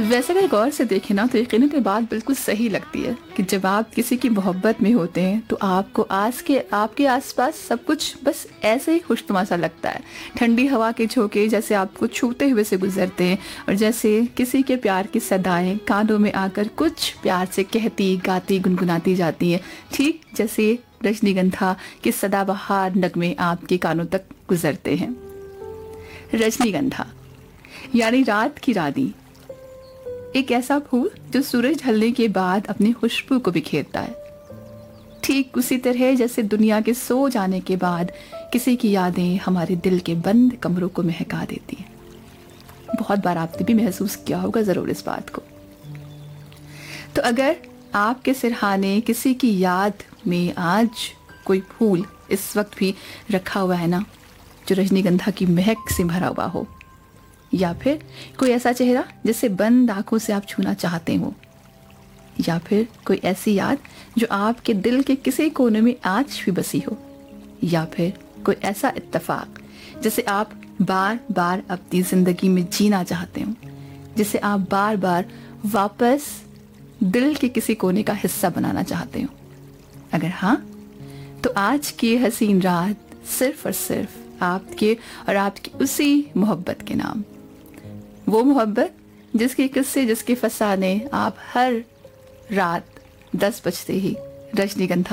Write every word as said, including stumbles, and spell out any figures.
ویسے اگر غور سے دیکھیں نا تو یقیناً یہ بات بالکل صحیح لگتی ہے کہ جب آپ کسی کی محبت میں ہوتے ہیں تو آپ کو آس کے آپ کے آس پاس سب کچھ بس ایسے ہی خوشنما سا لگتا ہے. ٹھنڈی ہوا کے جھونکے جیسے آپ کو چھوتے ہوئے سے گزرتے ہیں، اور جیسے کسی کے پیار کی صدائیں کانوں میں آ کر کچھ پیار سے کہتی گاتی گنگناتی جاتی ہیں، ٹھیک جیسے رجنی گندھا کے سدا بہار نغمے آپ کے کانوں تک گزرتے ہیں. رجنی گندھا یعنی رات کی رانی، ایک ایسا پھول جو سورج ڈھلنے کے بعد اپنی خوشبو کو بکھیرتا ہے، ٹھیک اسی طرح جیسے دنیا کے سو جانے کے بعد کسی کی یادیں ہمارے دل کے بند کمروں کو مہکا دیتی ہیں. بہت بار آپ نے بھی محسوس کیا ہوگا ضرور اس بات کو. تو اگر آپ کے سرہانے کسی کی یاد میں آج کوئی پھول اس وقت بھی رکھا ہوا ہے نا جو رجنی گندھا کی مہک سے بھرا ہوا ہو، یا پھر کوئی ایسا چہرہ جسے بند آنکھوں سے آپ چھونا چاہتے ہو، یا پھر کوئی ایسی یاد جو آپ کے دل کے کسی کونے میں آج بھی بسی ہو، یا پھر کوئی ایسا اتفاق جسے آپ بار بار اپنی زندگی میں جینا چاہتے ہو، جسے آپ بار بار واپس دل کے کسی کونے کا حصہ بنانا چاہتے ہو. اگر ہاں تو آج کی حسین رات صرف اور صرف آپ کے اور آپ کی اسی محبت کے نام، وہ محبت جس کے قصے جس کے فسانے آپ ہر رات دس بجتے ہی رجنی گندھا